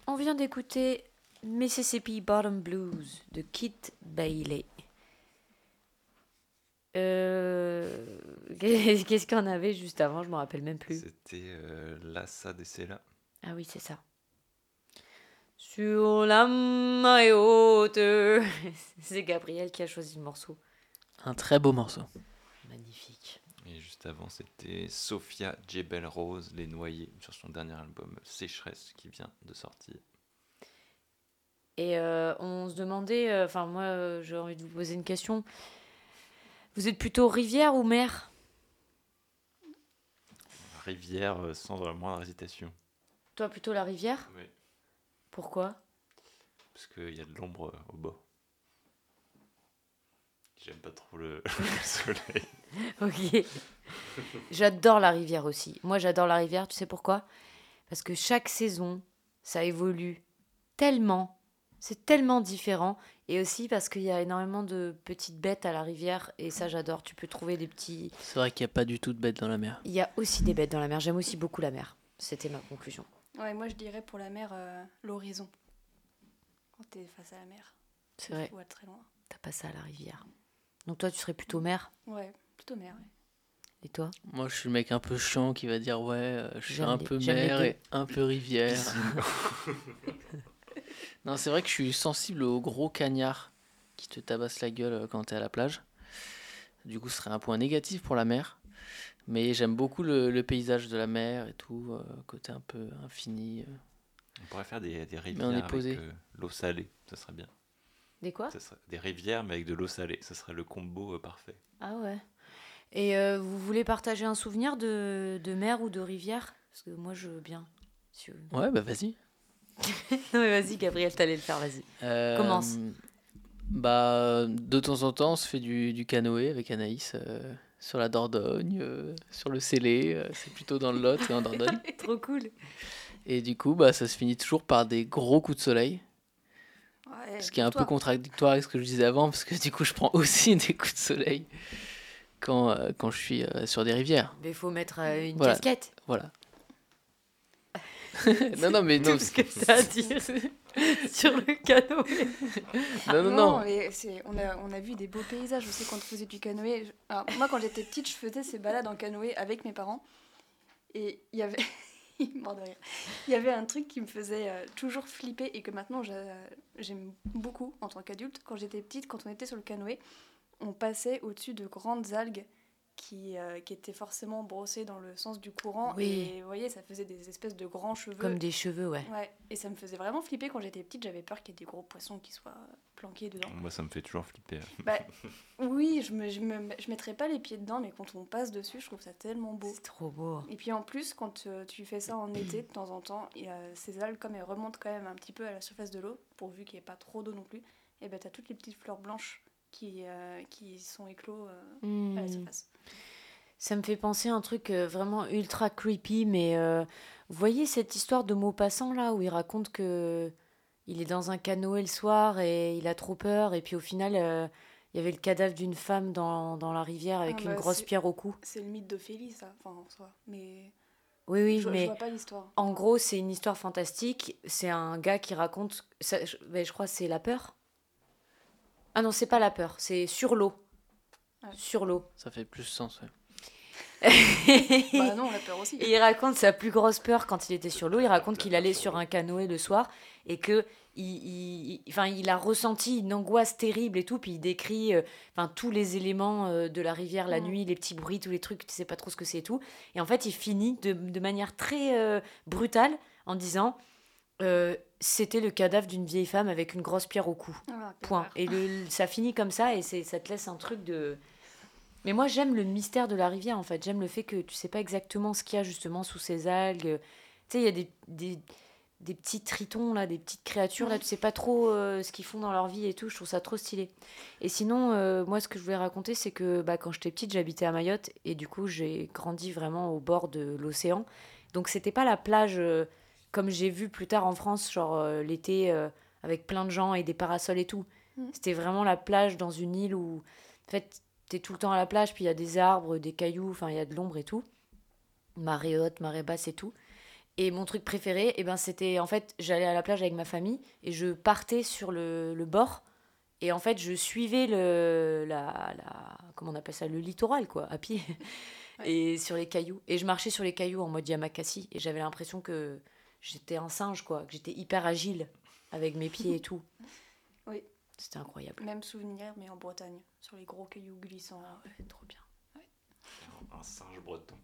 On vient d'écouter Mississippi Bottom Blues de Kit Bailey. Qu'est-ce qu'on avait juste avant? Je me rappelle même plus. C'était Lassa de Sela. Ah oui, c'est ça. Sur la marée haute. C'est Gabriel qui a choisi le morceau. Un très beau morceau. Magnifique. Et juste avant, c'était Sophia Jebel Rose, Les Noyés, sur son dernier album Sécheresse qui vient de sortir. Et on se demandait, moi j'ai envie de vous poser une question. Vous êtes plutôt rivière ou mer? Rivière sans la moindre hésitation. Toi plutôt la rivière? Oui. Pourquoi? Parce qu'il y a de l'ombre au bord. J'aime pas trop le soleil. Ok. J'adore la rivière aussi. Moi j'adore la rivière, tu sais pourquoi? Parce que chaque saison, ça évolue tellement. C'est tellement différent. Et aussi parce qu'il y a énormément de petites bêtes à la rivière. Et ça, j'adore. Tu peux trouver des petits... C'est vrai qu'il n'y a pas du tout de bêtes dans la mer. Il y a aussi des bêtes dans la mer. J'aime aussi beaucoup la mer. C'était ma conclusion. Ouais, moi je dirais pour la mer, l'horizon. Quand t'es face à la mer, C'est vrai. faut être très loin. T'as pas ça à la rivière. Donc toi, tu serais plutôt mer. Ouais, plutôt mer, ouais. Et toi? Moi, je suis le mec un peu chiant qui va dire ouais, je suis J'aime un les- peu j'aime les mer deux. et un peu rivière. Non, c'est vrai que je suis sensible aux gros cagnards qui te tabassent la gueule quand t'es à la plage. Du coup, ce serait un point négatif pour la mer. Mais j'aime beaucoup le paysage de la mer et tout, côté un peu infini. On pourrait faire des Mais on rivières est avec posé. l'eau salée, ça serait bien. Des quoi? Ça serait des rivières mais avec de l'eau salée, ça serait le combo parfait. Ah ouais. Et vous voulez partager un souvenir de mer ou de rivière? Parce que moi, je veux bien. Si vous- Ouais, bah vas-y. Non mais vas-y, Gabriel, t'allais le faire, vas-y. Commence. Bah, de temps en temps, on se fait du canoë avec Anaïs sur la Dordogne, sur le Célé. C'est plutôt dans le Lot et en Dordogne. Trop cool. Et du coup, bah, ça se finit toujours par des gros coups de soleil. Ouais, Ce qui est un peu toi. contradictoire avec ce que je disais avant, parce que du coup, je prends aussi des coups de soleil quand je suis sur des rivières. Mais il faut mettre une Voilà. casquette. Voilà. non, mais non. Tout ce que t'as à dire sur le canoë. Non. Mais on a vu des beaux paysages aussi quand on faisait du canoë. Alors, moi, quand j'étais petite, je faisais ces balades en canoë avec mes parents. Et il y avait... Mort de rire. Il y avait un truc qui me faisait toujours flipper et que maintenant j'aime beaucoup en tant qu'adulte. Quand j'étais petite, quand on était sur le canoë, on passait au-dessus de grandes algues qui étaient forcément brossées dans le sens du courant. Oui. Et vous voyez, ça faisait des espèces de grands cheveux. Comme des cheveux, ouais. Ouais, et ça me faisait vraiment flipper quand j'étais petite. J'avais peur qu'il y ait des gros poissons qui soient planqués dedans. Moi ça me fait toujours flipper. Bah, oui, je mettrais pas les pieds dedans, mais quand on passe dessus, je trouve ça tellement beau. C'est trop beau. Et puis en plus, quand tu fais ça en été, de temps en temps, ces algues, comme elles remontent quand même un petit peu à la surface de l'eau, pourvu qu'il n'y ait pas trop d'eau non plus, et ben t'as toutes les petites fleurs blanches qui sont éclos à la surface. Ça me fait penser à un truc vraiment ultra creepy, mais vous voyez cette histoire de Maupassant là, où il raconte que il est dans un canoë le soir et il a trop peur, et puis au final, il y avait le cadavre d'une femme dans la rivière avec Ah une bah, grosse pierre au cou. C'est le mythe d'Ophélie, ça, enfin en soi. Mais Oui, je mais vois pas l'histoire. en gros, c'est une histoire fantastique. C'est un gars qui raconte. Je crois que c'est La Peur. Ah non, c'est pas La Peur, c'est Sur l'eau. Ouais. Sur l'eau. Ça fait plus sens, ouais. Bah non, on a peur aussi. Et il raconte sa plus grosse peur quand il était sur l'eau. Il raconte qu'il allait sur un canoë le soir et que il a ressenti une angoisse terrible et tout. Puis il décrit tous les éléments de la rivière la nuit, les petits bruits, tous les trucs, tu sais pas trop ce que c'est et tout. Et en fait, il finit de manière très brutale en disant c'était le cadavre d'une vieille femme avec une grosse pierre au cou. Ah, quelle Point. horreur. Et ça finit comme ça et ça te laisse un truc de... Mais moi, j'aime le mystère de la rivière, en fait. J'aime le fait que tu sais pas exactement ce qu'il y a justement sous ces algues. Tu sais, il y a des petits tritons, là, des petites créatures, là, tu sais pas trop ce qu'ils font dans leur vie et tout. Je trouve ça trop stylé. Et sinon, moi, ce que je voulais raconter, c'est que quand j'étais petite, j'habitais à Mayotte et du coup, j'ai grandi vraiment au bord de l'océan. Donc, c'était pas la plage comme j'ai vu plus tard en France, genre l'été, avec plein de gens et des parasols et tout. C'était vraiment la plage dans une île où, en fait, t'es tout le temps à la plage, puis il y a des arbres, des cailloux, enfin il y a de l'ombre et tout. Marée haute, marée basse et tout. Et mon truc préféré, c'était en fait, j'allais à la plage avec ma famille et je partais sur le bord. Et en fait, je suivais comment on appelle ça, le littoral, quoi, à pied. Ouais. Et sur les cailloux. Et je marchais sur les cailloux en mode Yamakasi. Et j'avais l'impression que j'étais un singe, quoi. Que j'étais hyper agile avec mes pieds et tout. Oui. C'était incroyable. Même souvenir, mais en Bretagne, sur les gros cailloux glissants. Ouais, trop bien. Un singe breton.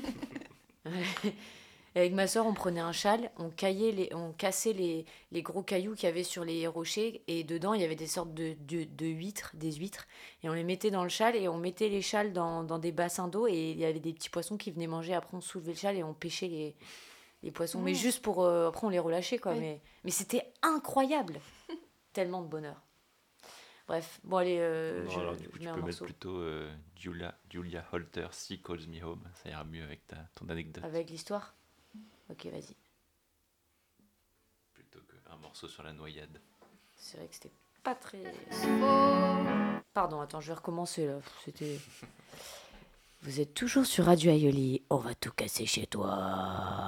Et avec ma soeur, on prenait un châle, on cassait les gros cailloux qu'il y avait sur les rochers, et dedans, il y avait des sortes de huîtres, des huîtres, et on les mettait dans le châle, et on mettait les châles dans des bassins d'eau, et il y avait des petits poissons qui venaient manger. Après, on soulevait le châle et on pêchait les poissons. Mais juste pour... après, on les relâchait, quoi. Oui. Mais c'était incroyable. Tellement de bonheur. Bref, bon, allez, Non, alors du coup, je tu mets un peux mettre morceau. plutôt Julia Holter, She Calls Me Home. Ça ira mieux avec ton anecdote. Avec l'histoire. Ok, vas-y. Plutôt qu'un morceau sur la noyade. C'est vrai que c'était pas très... Pardon, attends, je vais recommencer là. C'était... Vous êtes toujours sur Radio Aïoli. On va tout casser chez toi.